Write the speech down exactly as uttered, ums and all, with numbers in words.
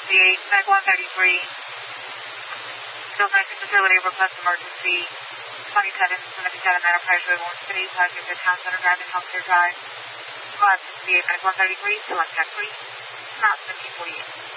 seventy-eight, Med one thirty-three. Skilled nursing facility request emergency. twenty-seven seventy-seven Enterprise Road, Orange City, Pleasure, Town Center Drive, and Healthcare Drive. five sixty-eight, Med one thirty-three, select tech, please. Not seventeen forty-eight.